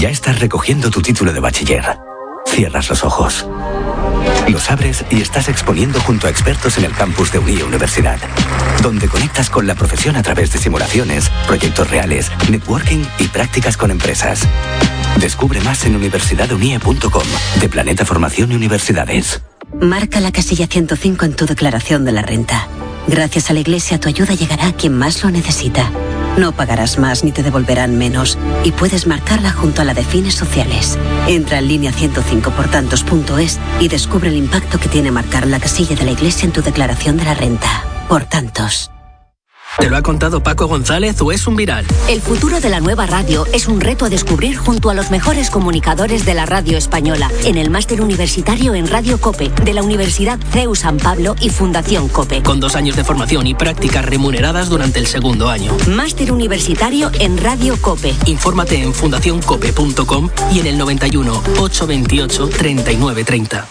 Ya estás recogiendo tu título de bachiller. Cierras los ojos. Los abres y estás exponiendo junto a expertos en el campus de Unie Universidad, donde conectas con la profesión a través de simulaciones, proyectos reales, networking y prácticas con empresas. Descubre más en universidadunie.com, de Planeta Formación y Universidades. Marca la casilla 105 en tu declaración de la renta. Gracias a la Iglesia, tu ayuda llegará a quien más lo necesita. No pagarás más ni te devolverán menos. Y puedes marcarla junto a la de fines sociales. Entra en línea 105portantos.es y descubre el impacto que tiene marcar la casilla de la Iglesia en tu declaración de la renta. Por tantos. ¿Te lo ha contado Paco González o es un viral? El futuro de la nueva radio es un reto a descubrir junto a los mejores comunicadores de la radio española en el máster universitario en Radio COPE de la Universidad CEU San Pablo y Fundación COPE. Con 2 años de formación y prácticas remuneradas durante el segundo año. Máster universitario en Radio COPE. Infórmate en fundacioncope.com y en el 91 828 3930.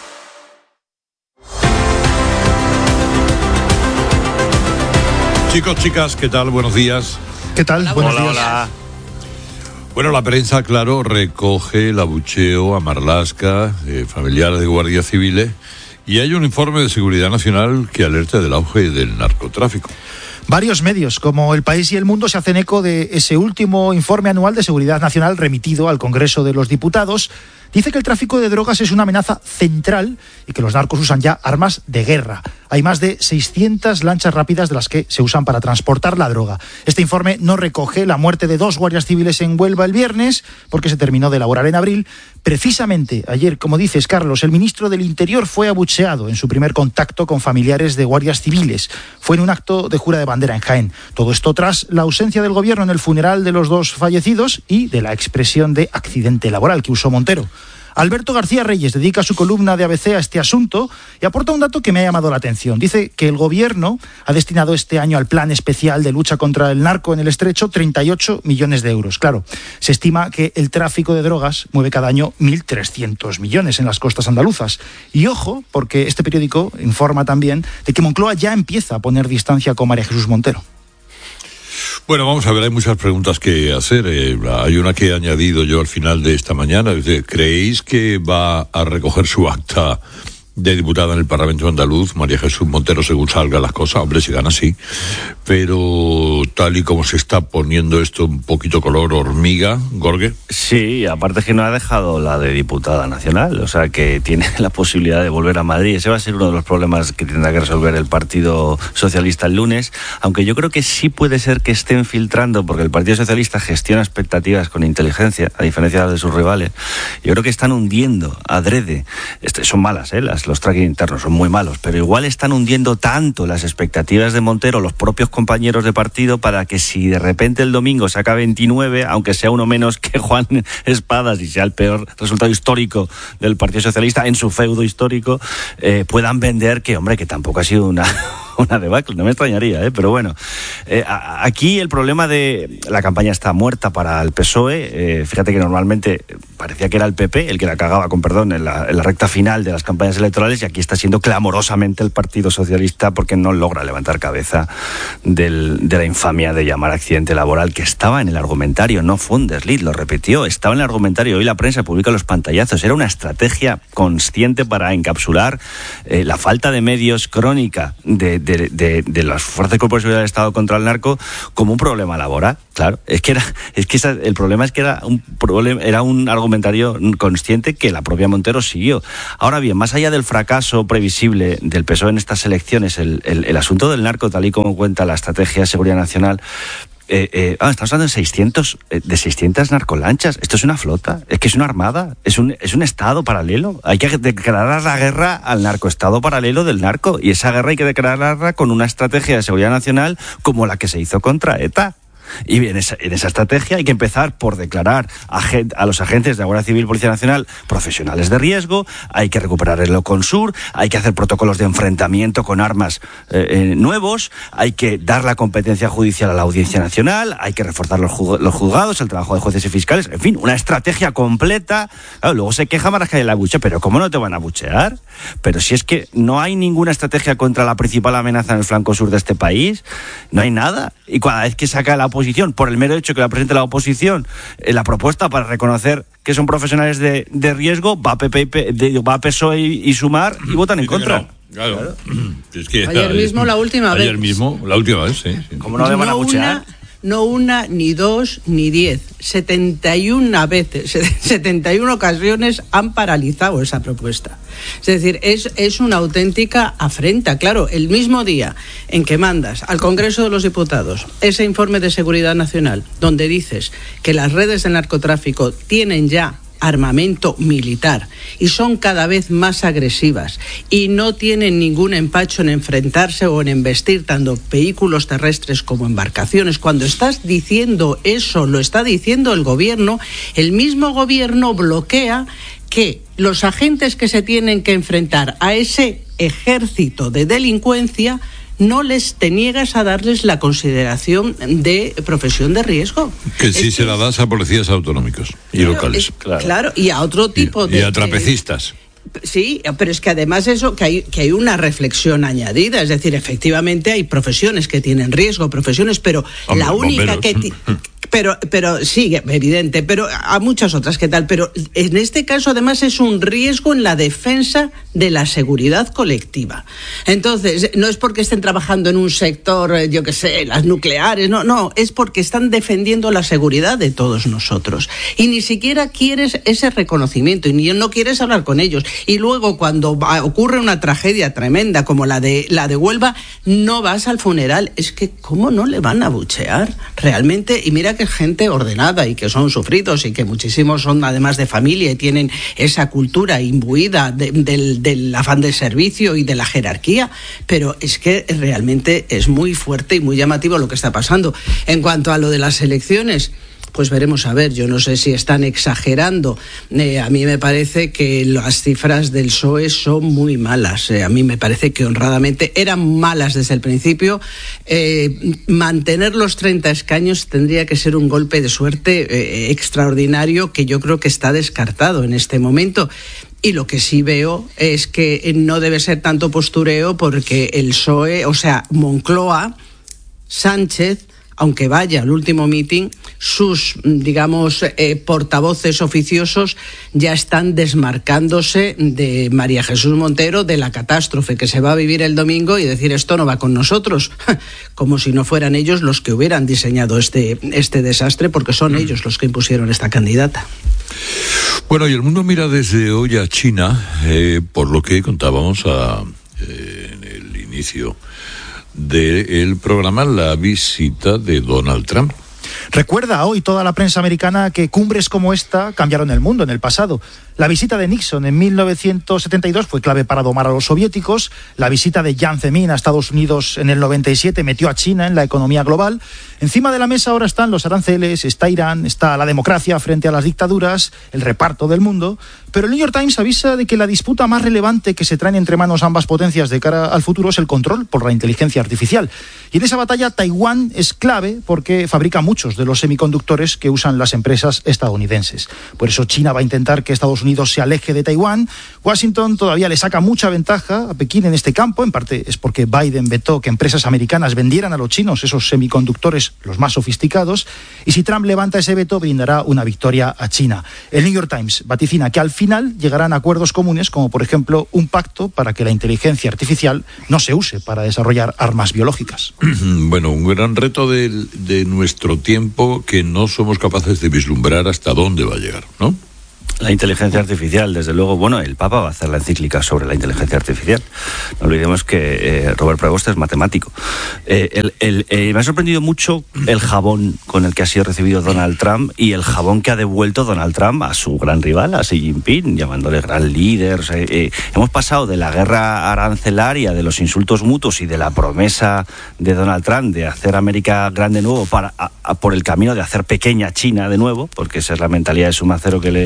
Chicos, chicas, ¿qué tal? Buenos días. ¿Qué tal? Hola, Buenos días. hola. Bueno, la prensa, claro, recoge el abucheo a Marlaska, familiares de guardias civiles, y hay un informe de Seguridad Nacional que alerta del auge del narcotráfico. Varios medios, como El País y El Mundo, se hacen eco de ese último informe anual de Seguridad Nacional remitido al Congreso de los Diputados. Dice que el tráfico de drogas es una amenaza central y que los narcos usan ya armas de guerra. Hay más de 600 lanchas rápidas de las que se usan para transportar la droga. Este informe no recoge la muerte de 2 guardias civiles en Huelva el viernes, porque se terminó de elaborar en abril. Precisamente ayer, como dices, Carlos, el ministro del Interior fue abucheado en su primer contacto con familiares de guardias civiles. Fue en un acto de jura de bandera en Jaén. Todo esto tras la ausencia del gobierno en el funeral de los 2 fallecidos y de la expresión de accidente laboral que usó Montero. Alberto García Reyes dedica su columna de ABC a este asunto y aporta un dato que me ha llamado la atención. Dice que el gobierno ha destinado este año al plan especial de lucha contra el narco en el Estrecho 38 millones de euros. Claro, se estima que el tráfico de drogas mueve cada año 1.300 millones en las costas andaluzas. Y ojo, porque este periódico informa también de que Moncloa ya empieza a poner distancia con María Jesús Montero. Bueno, vamos a ver, hay muchas preguntas que hacer. Hay una que he añadido yo al final de esta mañana. ¿Creéis que va a recoger su acta de diputada en el Parlamento andaluz, María Jesús Montero, según salgan las cosas? Hombre, si gana, sí. Pero tal y como se está poniendo esto un poquito color hormiga, Gorge. Sí, aparte que no ha dejado la de diputada nacional, o sea que tiene la posibilidad de volver a Madrid. Ese va a ser uno de los problemas que tendrá que resolver el Partido Socialista el lunes, aunque yo creo que sí puede ser que estén filtrando, porque el Partido Socialista gestiona expectativas con inteligencia, a diferencia de sus rivales. Yo creo que están hundiendo adrede. Son malas, los tracking internos son muy malos, pero igual están hundiendo tanto las expectativas de Montero, los propios compañeros de partido, para que si de repente el domingo saca 29, aunque sea uno menos que Juan Espadas y sea el peor resultado histórico del Partido Socialista en su feudo histórico, puedan vender que, hombre, que tampoco ha sido una debacle, no me extrañaría, pero bueno. Aquí el problema de la campaña está muerta para el PSOE. Fíjate que normalmente parecía que era el PP el que la cagaba, con perdón, en la recta final de las campañas electorales, y aquí está siendo clamorosamente el Partido Socialista porque no logra levantar cabeza de la infamia de llamar accidente laboral, que estaba en el argumentario, no fue un desliz, lo repitió, estaba en el argumentario. Hoy la prensa publica los pantallazos. Era una estrategia consciente para encapsular la falta de medios crónica de las fuerzas de cuerpo de seguridad del Estado contra el narco como un problema laboral. Claro, el problema es que era un argumentario consciente que la propia Montero siguió. Ahora bien, más allá del fracaso previsible del PSOE en estas elecciones, el asunto del narco, tal y como cuenta la estrategia de seguridad nacional, estamos hablando de 600 narcolanchas. Esto es una flota, es que es una armada, es un estado paralelo. Hay que declarar la guerra al narcoestado paralelo del narco, y esa guerra hay que declararla con una estrategia de seguridad nacional como la que se hizo contra ETA. Y en esa estrategia hay que empezar por declarar a los agentes de la Guardia Civil y Policía Nacional profesionales de riesgo, hay que recuperar el Loconsur, hay que hacer protocolos de enfrentamiento con armas nuevos, hay que dar la competencia judicial a la Audiencia Nacional, hay que reforzar los juzgados, el trabajo de jueces y fiscales, en fin, una estrategia completa. Claro, luego se queja Marlaska de la buche, pero ¿cómo no te van a buchear? Pero si es que no hay ninguna estrategia contra la principal amenaza en el flanco sur de este país, no hay nada. Y cada vez que saca la oposición, por el mero hecho que la presente la oposición, la propuesta para reconocer que son profesionales de riesgo, va PSOE y Sumar y votan en contra. Claro. Es que ayer mismo la última vez. Sí. ¿Cómo no le van a buchear? No una, ni dos, ni 10. 71 veces, 71 ocasiones han paralizado esa propuesta. Es decir, es una auténtica afrenta. Claro, el mismo día en que mandas al Congreso de los Diputados ese informe de seguridad nacional, donde dices que las redes de narcotráfico tienen ya armamento militar y son cada vez más agresivas y no tienen ningún empacho en enfrentarse o en embestir tanto vehículos terrestres como embarcaciones. Cuando estás diciendo eso, lo está diciendo el gobierno, el mismo gobierno bloquea que los agentes que se tienen que enfrentar a ese ejército de delincuencia no te niegas a darles la consideración de profesión de riesgo. Que sí se la das a policías autonómicos y locales. Claro, y a otro tipo y a trapecistas. Sí, pero es que además eso, que hay una reflexión añadida, es decir, efectivamente hay profesiones que tienen riesgo, pero hombre, la única bomberos. Pero sí, evidente, pero a muchas otras, ¿qué tal? Pero en este caso además es un riesgo en la defensa de la seguridad colectiva. Entonces, no es porque estén trabajando en un sector, yo qué sé, las nucleares, no, es porque están defendiendo la seguridad de todos nosotros. Y ni siquiera quieres ese reconocimiento y ni no quieres hablar con ellos. Y luego cuando ocurre una tragedia tremenda como la de Huelva, no vas al funeral. Es que ¿cómo no le van a buchear? Realmente, y mira que es gente ordenada y que son sufridos y que muchísimos son además de familia y tienen esa cultura imbuida del afán de servicio y de la jerarquía, pero es que realmente es muy fuerte y muy llamativo lo que está pasando. En cuanto a lo de las elecciones, pues veremos a ver, yo no sé si están exagerando. A mí me parece que las cifras del PSOE son muy malas. A mí me parece que honradamente eran malas desde el principio. Mantener los 30 escaños tendría que ser un golpe de suerte extraordinario que yo creo que está descartado en este momento. Y lo que sí veo es que no debe ser tanto postureo porque el PSOE, o sea, Moncloa, Sánchez, aunque vaya al último meeting, sus, digamos, portavoces oficiosos ya están desmarcándose de María Jesús Montero, de la catástrofe que se va a vivir el domingo y decir esto no va con nosotros, como si no fueran ellos los que hubieran diseñado este desastre, porque son ellos los que impusieron esta candidata. Bueno, y el mundo mira desde hoy a China, por lo que contábamos en el inicio del programa, la visita de Donald Trump. Recuerda hoy toda la prensa americana que cumbres como esta cambiaron el mundo en el pasado. La visita de Nixon en 1972 fue clave para domar a los soviéticos. La visita de Jiang Zemin a Estados Unidos en el 97 metió a China en la economía global. Encima de la mesa ahora están los aranceles, está Irán, está la democracia frente a las dictaduras, el reparto del mundo. Pero el New York Times avisa de que la disputa más relevante que se traen entre manos ambas potencias de cara al futuro es el control por la inteligencia artificial. Y en esa batalla Taiwán es clave porque fabrica muchos de los semiconductores que usan las empresas estadounidenses. Por eso China va a intentar que Estados Unidos se aleje de Taiwán. Washington todavía le saca mucha ventaja a Pekín en este campo, en parte es porque Biden vetó que empresas americanas vendieran a los chinos esos semiconductores los más sofisticados, y si Trump levanta ese veto brindará una victoria a China. El New York Times vaticina que al final llegarán a acuerdos comunes, como por ejemplo un pacto para que la inteligencia artificial no se use para desarrollar armas biológicas. Bueno, un gran reto de nuestro tiempo que no somos capaces de vislumbrar hasta dónde va a llegar, ¿no? La inteligencia artificial, desde luego, bueno, el Papa va a hacer la encíclica sobre la inteligencia artificial. No olvidemos que Robert Prevost es matemático. Me ha sorprendido mucho el jabón con el que ha sido recibido Donald Trump y el jabón que ha devuelto Donald Trump a su gran rival, a Xi Jinping, llamándole gran líder. O sea, hemos pasado de la guerra arancelaria, de los insultos mutuos y de la promesa de Donald Trump de hacer América grande de nuevo por el camino de hacer pequeña China de nuevo, porque esa es la mentalidad de Sumacero que le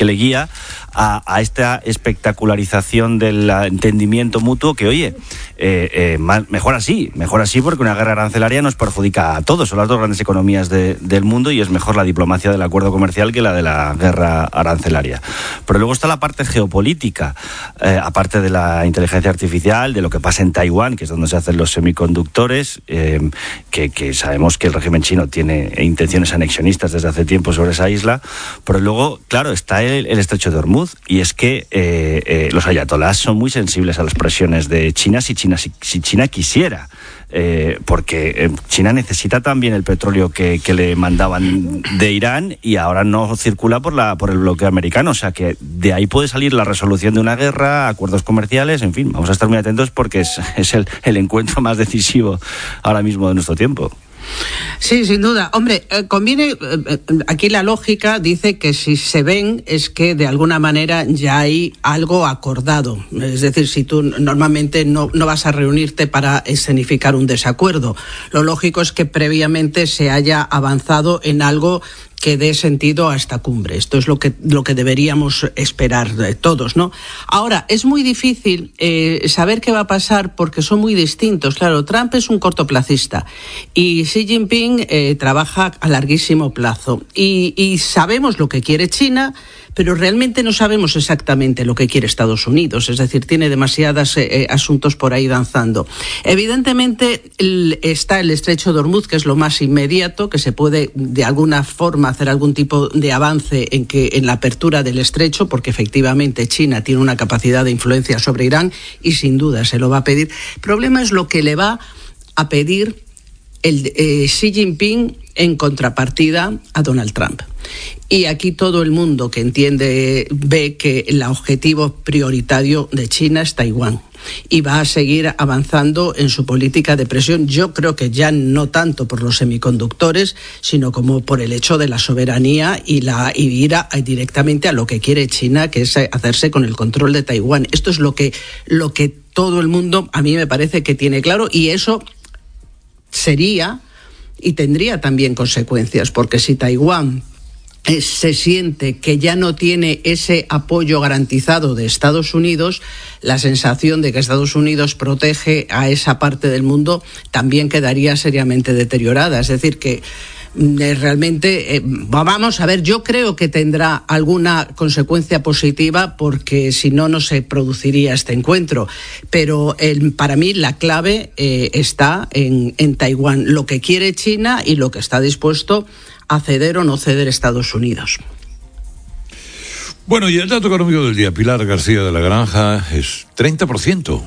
le guía a esta espectacularización del entendimiento mutuo que, oye, mejor así porque una guerra arancelaria nos perjudica a todos, son las dos grandes economías del mundo y es mejor la diplomacia del acuerdo comercial que la de la guerra arancelaria. Pero luego está la parte geopolítica, aparte de la inteligencia artificial, de lo que pasa en Taiwán, que es donde se hacen los semiconductores, que sabemos que el régimen chino tiene intenciones anexionistas desde hace tiempo sobre esa isla, pero luego, claro, está el estrecho de Hormuz, y es que los ayatolás son muy sensibles a las presiones de China si China quisiera. Porque China necesita también el petróleo que le mandaban de Irán y ahora no circula por el bloqueo americano, o sea que de ahí puede salir la resolución de una guerra, acuerdos comerciales, en fin, vamos a estar muy atentos porque es el encuentro más decisivo ahora mismo de nuestro tiempo. Sí, sin duda. Hombre, conviene, aquí la lógica dice que si se ven es que de alguna manera ya hay algo acordado. Es decir, si tú normalmente no vas a reunirte para escenificar un desacuerdo. Lo lógico es que previamente se haya avanzado en algo que dé sentido a esta cumbre. Esto es lo que deberíamos esperar de todos, ¿no? Ahora, es muy difícil saber qué va a pasar porque son muy distintos. Claro, Trump es un cortoplacista y Xi Jinping trabaja a larguísimo plazo. Y sabemos lo que quiere China, pero realmente no sabemos exactamente lo que quiere Estados Unidos. Es decir, tiene demasiados asuntos por ahí danzando. Evidentemente está el estrecho de Hormuz, que es lo más inmediato, que se puede de alguna forma hacer algún tipo de avance en la apertura del estrecho, porque efectivamente China tiene una capacidad de influencia sobre Irán y sin duda se lo va a pedir. El problema es lo que le va a pedir Xi Jinping en contrapartida a Donald Trump. Y aquí todo el mundo que entiende ve que el objetivo prioritario de China es Taiwán y va a seguir avanzando en su política de presión. Yo creo que ya no tanto por los semiconductores, sino como por el hecho de la soberanía y ir directamente a lo que quiere China, que es hacerse con el control de Taiwán. Esto es lo que todo el mundo, a mí me parece que tiene claro, y eso sería y tendría también consecuencias, porque si Taiwán se siente que ya no tiene ese apoyo garantizado de Estados Unidos, la sensación de que Estados Unidos protege a esa parte del mundo también quedaría seriamente deteriorada. Es decir, que realmente, vamos a ver, yo creo que tendrá alguna consecuencia positiva porque si no, no se produciría este encuentro. Pero para mí la clave está en Taiwán, lo que quiere China y lo que está dispuesto a ceder o no ceder Estados Unidos. Bueno, y el dato económico del día, Pilar García de la Granja, es 30%.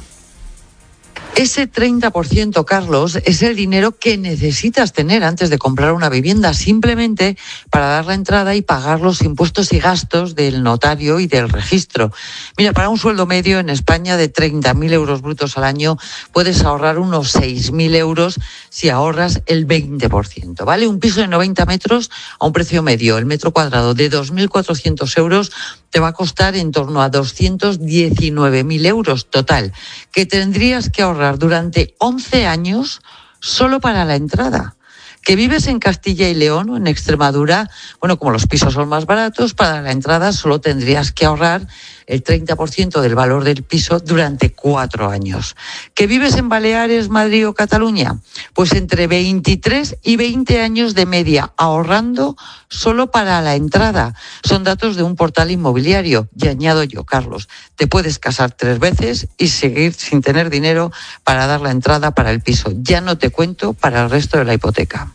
Ese 30%, Carlos, es el dinero que necesitas tener antes de comprar una vivienda, simplemente para dar la entrada y pagar los impuestos y gastos del notario y del registro. Mira, para un sueldo medio en España de 30.000 euros brutos al año, puedes ahorrar unos 6.000 euros si ahorras el 20%. ¿Vale? Un piso de 90 metros a un precio medio, el metro cuadrado de 2.400 euros, te va a costar en torno a 219.000 euros total, que tendrías que ahorrar durante 11 años solo para la entrada. Que vives en Castilla y León o en Extremadura, bueno, como los pisos son más baratos, para la entrada solo tendrías que ahorrar el 30% del valor del piso durante 4 años. ¿Que vives en Baleares, Madrid o Cataluña? Pues entre 23 y 20 años de media, ahorrando solo para la entrada. Son datos de un portal inmobiliario. Y añado yo, Carlos, te puedes casar 3 veces y seguir sin tener dinero para dar la entrada para el piso. Ya no te cuento para el resto de la hipoteca.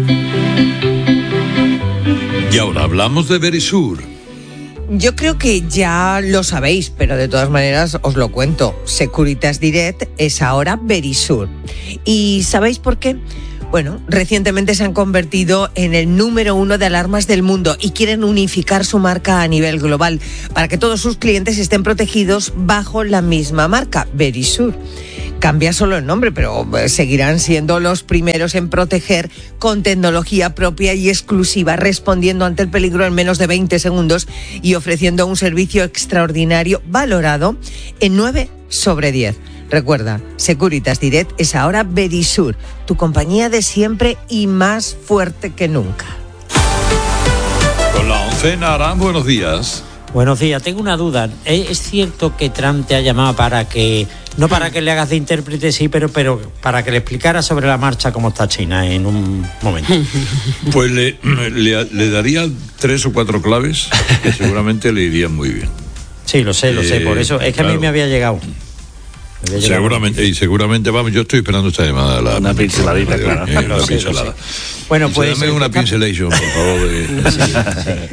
Y ahora hablamos de Verisur. Yo creo que ya lo sabéis, pero de todas maneras os lo cuento. Securitas Direct es ahora Verisur. ¿Y sabéis por qué? Bueno, recientemente se han convertido en el número 1 de alarmas del mundo y quieren unificar su marca a nivel global para que todos sus clientes estén protegidos bajo la misma marca, Verisur. Cambia solo el nombre, pero seguirán siendo los primeros en proteger con tecnología propia y exclusiva, respondiendo ante el peligro en menos de 20 segundos y ofreciendo un servicio extraordinario valorado en 9 sobre 10. Recuerda, Securitas Direct es ahora Verisur, tu compañía de siempre y más fuerte que nunca. Con la oncena, Arán, buenos días. Buenos días, tengo una duda. ¿Es cierto que Trump te ha llamado para que, no para que le hagas de intérprete, sí, pero para que le explicara sobre la marcha cómo está China en un momento? Pues le daría 3 o 4 claves que seguramente le irían muy bien. Sí, lo sé, por eso es que claro. A mí me había llegado. Seguramente, vamos, yo estoy esperando esta llamada. Una pinceladita, claro. Una pincelada. Bueno, pues... Dame una pincelation, por favor. Sí.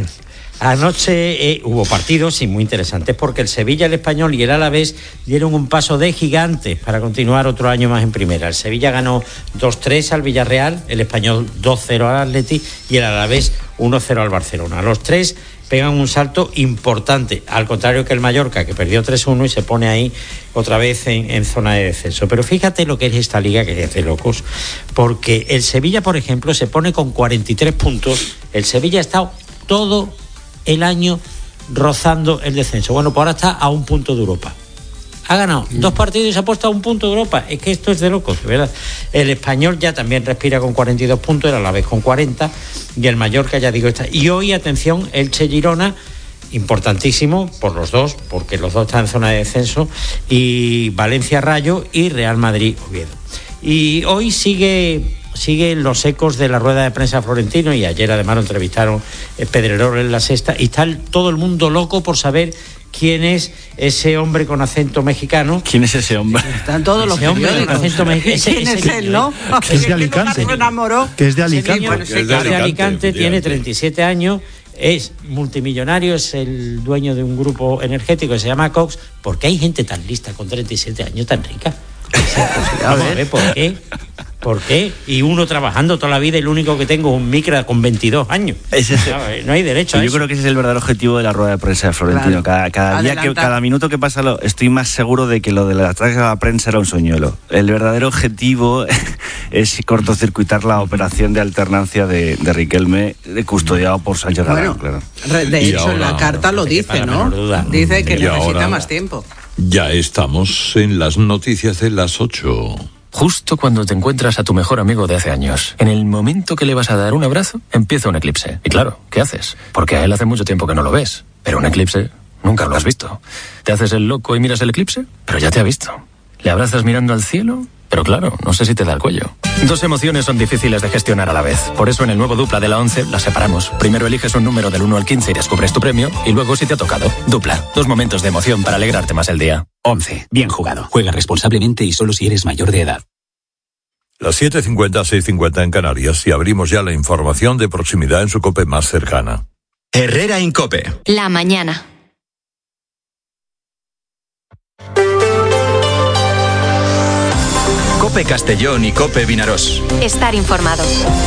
Anoche hubo partidos muy interesantes porque el Sevilla, el Español y el Alavés dieron un paso de gigante para continuar otro año más en primera. El Sevilla ganó 2-3 al Villarreal, el Español 2-0 al Atleti y el Alavés 1-0 al Barcelona. Los tres pegan un salto importante, al contrario que el Mallorca, que perdió 3-1 y se pone ahí otra vez en zona de descenso. Pero fíjate lo que es esta liga, que es de locos, porque el Sevilla, por ejemplo, se pone con 43 puntos. El Sevilla ha estado todo el año rozando el descenso. Bueno, pues ahora está a 1 punto de Europa. Ha ganado 2 partidos y se ha puesto a 1 punto de Europa. Es que esto es de locos, de verdad. El Español ya también respira con 42 puntos, el Alavés con 40 y el Mallorca, ya digo, está. Y hoy, atención, Elche-Girona, importantísimo por los dos, porque los dos están en zona de descenso, y Valencia-Rayo y Real Madrid-Oviedo. Y hoy siguen los ecos de la rueda de prensa Florentino, y ayer además lo entrevistaron Pedrerol en La Sexta, y está todo el mundo loco por saber quién es ese hombre con acento mexicano. ¿Quién es ese hombre? Están todos los hombre con acento mexicano. ¿Quién es él, no? Que es de Alicante. Que es de Alicante. Es de Alicante, tiene 37 años, es multimillonario, es el dueño de un grupo energético que se llama Cox. ¿Por qué hay gente tan lista con 37 años tan rica? Vamos a ver, ¿por qué? Y uno trabajando toda la vida y lo único que tengo es un micra con 22 años. No hay derecho a eso. Yo creo que ese es el verdadero objetivo de la rueda de prensa de Florentino. Claro. Cada día, cada minuto que pasa, estoy más seguro de que lo de la ataque a la prensa era un soñuelo. El verdadero objetivo es cortocircuitar la operación de alternancia de Riquelme, custodiado por Sánchez Galán, claro. De hecho, en la carta lo dice, ¿no? Dice que necesita más tiempo. Ya estamos en las noticias de las 8. Justo cuando te encuentras a tu mejor amigo de hace años, en el momento que le vas a dar un abrazo, empieza un eclipse. Y claro, ¿qué haces? Porque a él hace mucho tiempo que no lo ves. Pero un eclipse nunca lo has visto. ¿Te haces el loco y miras el eclipse? Pero ya te ha visto. ¿Le abrazas mirando al cielo? Pero claro, no sé si te da el cuello. 2 emociones son difíciles de gestionar a la vez. Por eso en el nuevo Dupla de la 11 las separamos. Primero eliges un número del 1 al 15 y descubres tu premio. Y luego si te ha tocado. Dupla. 2 momentos de emoción para alegrarte más el día. 11. Bien jugado. Juega responsablemente y solo si eres mayor de edad. Las 7:50, 6:50 en Canarias, y abrimos ya la información de proximidad en su COPE más cercana. Herrera en COPE. La mañana. COPE Castellón y COPE Vinaròs. Estar informado.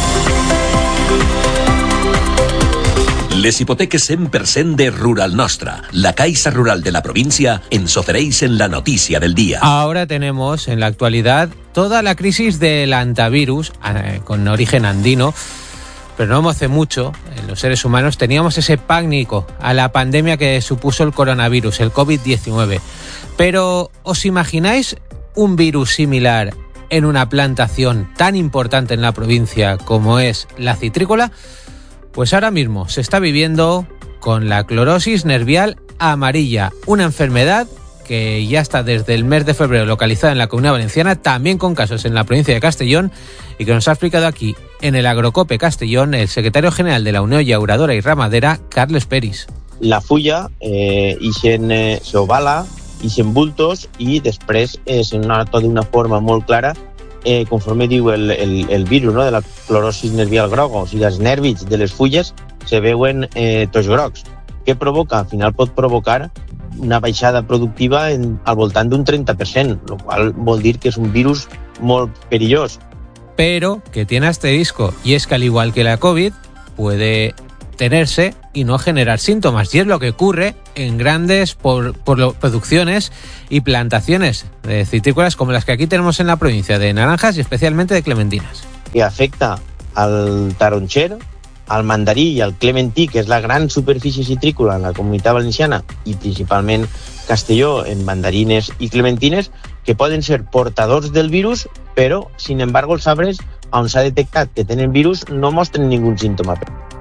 Les hipoteques 100% de Rural Nostra, la Caixa Rural de la provincia, ens ofereix en la noticia del día. Ahora tenemos en la actualidad toda la crisis del antivirus con origen andino, pero no hace mucho, en los seres humanos, teníamos ese pánico a la pandemia que supuso el coronavirus, el COVID-19. Pero, ¿os imagináis un virus similar en una plantación tan importante en la provincia como es la citrícola? Pues ahora mismo se está viviendo con la clorosis nervial amarilla, una enfermedad que ya está desde el mes de febrero localizada en la Comunidad Valenciana, también con casos en la provincia de Castellón, y que nos ha explicado aquí en el Agrocope Castellón el secretario general de la Unión Llauradora y Ramadera, Carles Peris. La fulla s'ovala, ixen bultos i després se nota d'una forma molt clara conforme diu el virus, no? De la clorosis nervial groga, o sigui, els nervis de les fulles se veuen tots grocs. Què provoca? Al final pot provocar una baixada productiva al voltant d'un 30%, lo cual vol dir que és un virus molt perillós. Pero que tiene asterisco, y es que al igual que la COVID, puede tenerse y no generar síntomas, y es lo que ocurre en grandes producciones y plantaciones de citrícolas como las que aquí tenemos en la provincia, de naranjas y especialmente de clementinas. Que afecta al taronxer, al mandarí i al clementí, que és la gran superfície citrícola en la Comunitat Valenciana i principalment Castelló en mandarines i clementines, que poden ser portadors del virus, però, sin embargo, els arbres on s'ha detectat que tenen virus no mostren ningú símptoma.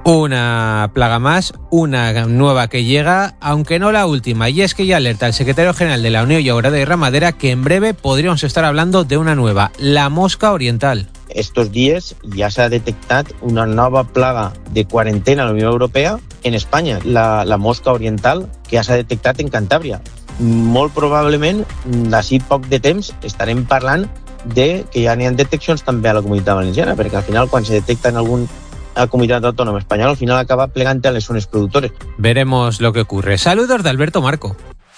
Una plaga más, una nueva que llega, aunque no la última, y es que ya alerta el secretario general de la Unión Agraria y Ramadera que en breve podríamos estar hablando de una nueva, la mosca oriental. Estos dies ja s'ha detectat una nova plaga de quarantena a la Unió Europea en Espanya, la mosca oriental, que ja s'ha detectat en Cantàbria. Molt probablement, d'ací poc de temps, estarem parlant de que ja n'hi ha deteccions també a la Comunitat Valenciana, perquè al final, quan se detecta en algun comunidad autónoma española, al final acaba plegante a las zonas productores. Veremos lo que ocurre. Saludos de Alberto Marco.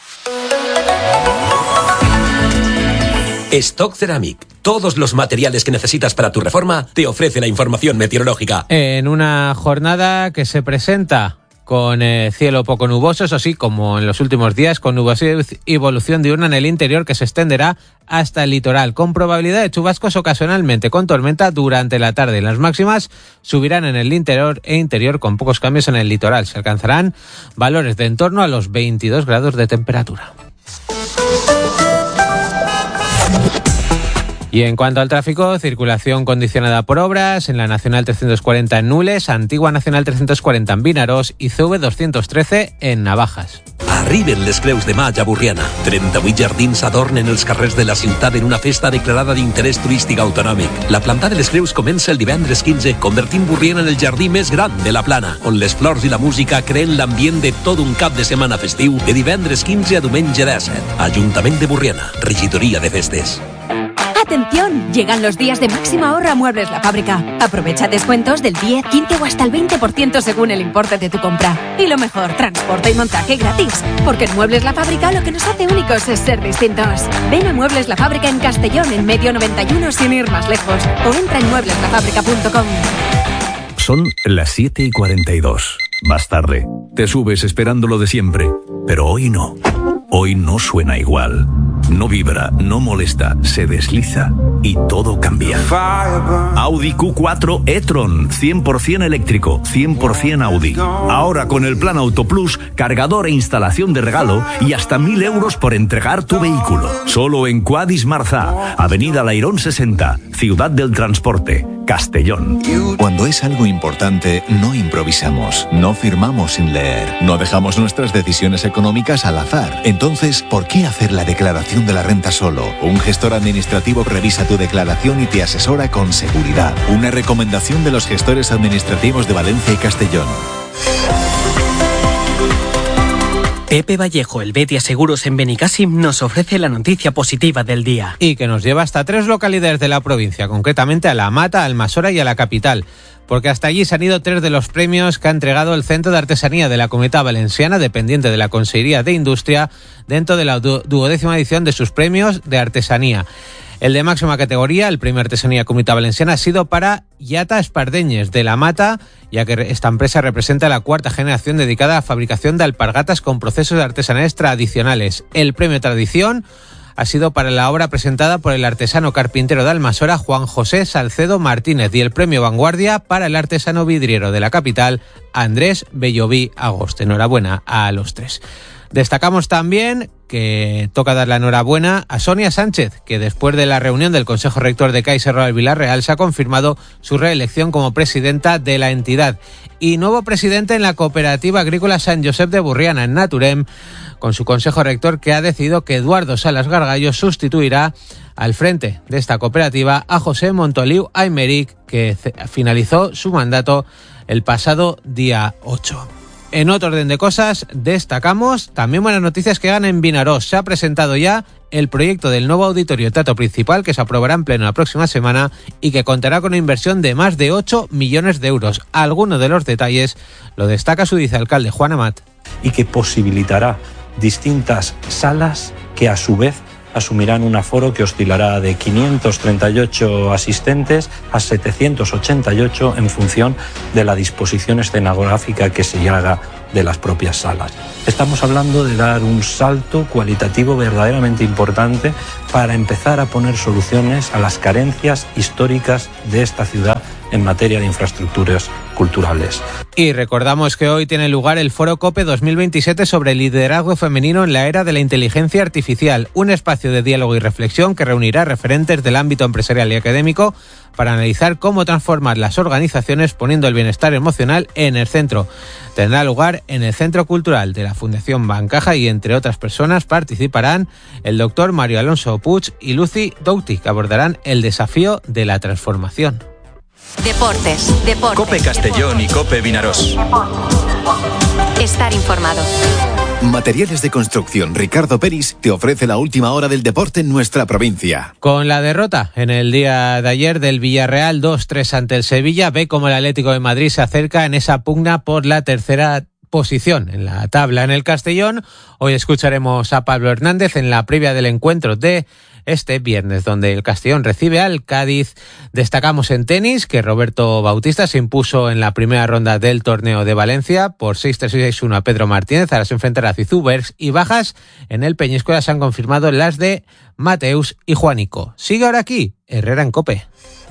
Stock Ceramic. Todos los materiales que necesitas para tu reforma te ofrece la información meteorológica. En una jornada que se presenta con cielo poco nuboso, eso sí, como en los últimos días, con nubosidad y evolución diurna en el interior que se extenderá hasta el litoral, con probabilidad de chubascos ocasionalmente con tormenta durante la tarde. Las máximas subirán en el interior e interior con pocos cambios en el litoral. Se alcanzarán valores de en torno a los 22 grados de temperatura. Y en cuanto al tráfico, circulación condicionada por obras en la Nacional 340 en Nules, Antigua Nacional 340 en Vinaròs y CV 213 en Navajas. Arriben les Creus de Maig a Borriana. 38 jardins adornen els carrers de la ciutat en una festa declarada d'interès turístic autonòmic. La plantada de les Creus comença el divendres 15, convertint Borriana en el jardí més gran de la Plana, on les flors i la música creen l'ambient de tot un cap de setmana festiu de divendres 15 a diumenge 17. Ajuntament de Borriana, regidoria de festes. ¡Atención! Llegan los días de máxima ahorro a Muebles La Fábrica. Aprovecha descuentos del 10, 15 o hasta el 20% según el importe de tu compra. Y lo mejor, transporte y montaje gratis. Porque en Muebles La Fábrica lo que nos hace únicos es ser distintos. Ven a Muebles La Fábrica en Castellón, en Medio 91, sin ir más lejos. O entra en muebleslafábrica.com. Son las 7:42. Más tarde. Te subes esperando lo de siempre. Pero hoy no. Hoy no suena igual. No vibra, no molesta, se desliza y todo cambia. Audi Q4 e-tron, 100% eléctrico, 100% Audi. Ahora con el plan Auto Plus, cargador e instalación de regalo y hasta 1.000 euros por entregar tu vehículo. Solo en Cuadis Marzá, Avenida Lairón 60, Ciudad del Transporte, Castellón. Cuando es algo importante, no improvisamos, no firmamos sin leer, no dejamos nuestras decisiones económicas al azar. Entonces, ¿por qué hacer la declaración de la renta solo? Un gestor administrativo revisa tu declaración y te asesora con seguridad. Una recomendación de los gestores administrativos de Valencia y Castellón. Pepe Vallejo, el Betia Seguros en Benicàssim, nos ofrece la noticia positiva del día. Y que nos lleva hasta 3 localidades de la provincia, concretamente a La Mata, a Almassora y a la capital. Porque hasta allí se han ido 3 de los premios que ha entregado el Centro de Artesanía de la Comunitat Valenciana, dependiente de la Consellería de Industria, dentro de la 12ª edición de sus premios de artesanía. El de máxima categoría, el premio Artesanía Comunitat Valenciana, ha sido para Yata Espardeñes, de La Mata, ya que esta empresa representa la 4ª generación dedicada a la fabricación de alpargatas con procesos artesanales tradicionales. El premio Tradición ha sido para la obra presentada por el artesano carpintero de Almassora, Juan José Salcedo Martínez, y el premio Vanguardia para el artesano vidriero de la capital, Andrés Belloví Agost. Enhorabuena a los 3. Destacamos también que toca dar la enhorabuena a Sonia Sánchez, que después de la reunión del Consejo Rector de Caixa Rural Vila-real se ha confirmado su reelección como presidenta de la entidad. Y nuevo presidente en la Cooperativa Agrícola Sant Josep de Borriana, en Naturem, con su Consejo Rector, que ha decidido que Eduardo Salas Gargallo sustituirá al frente de esta cooperativa a José Montoliu Aymeric, que finalizó su mandato el pasado día 8. En otro orden de cosas, destacamos también buenas noticias que llegan en Vinaròs. Se ha presentado ya el proyecto del nuevo auditorio teatro principal, que se aprobará en pleno la próxima semana y que contará con una inversión de más de 8 millones de euros. Algunos de los detalles lo destaca su vicealcalde Juan Amat. Y que posibilitará distintas salas que a su vez asumirán un aforo que oscilará de 538 asistentes a 788 en función de la disposición escenográfica que se haga de las propias salas. Estamos hablando de dar un salto cualitativo verdaderamente importante para empezar a poner soluciones a las carencias históricas de esta ciudad en materia de infraestructuras culturales. Y recordamos que hoy tiene lugar el Foro COPE 2027 sobre liderazgo femenino en la era de la inteligencia artificial, un espacio de diálogo y reflexión que reunirá referentes del ámbito empresarial y académico para analizar cómo transformar las organizaciones poniendo el bienestar emocional en el centro. Tendrá lugar en el Centro Cultural de la Fundación Bancaja y entre otras personas participarán el doctor Mario Alonso Puig y Lucy Doughty, que abordarán el desafío de la transformación. Deportes. COPE Castellón y COPE Vinarós. Estar informado. Materiales de Construcción Ricardo Peris te ofrece la última hora del deporte en nuestra provincia. Con la derrota en el día de ayer del Villarreal 2-3 ante el Sevilla, ve cómo el Atlético de Madrid se acerca en esa pugna por la tercera posición en la tabla en el Castellón. Hoy escucharemos a Pablo Hernández en la previa del encuentro de este viernes, donde el Castellón recibe al Cádiz. Destacamos en tenis que Roberto Bautista se impuso en la primera ronda del torneo de Valencia por 6-3 y 6-1 a Pedro Martínez. Ahora se enfrentará a Cizubergs, y bajas en el Peñíscola se han confirmado las de Mateus y Juanico. Sigue ahora aquí Herrera en COPE.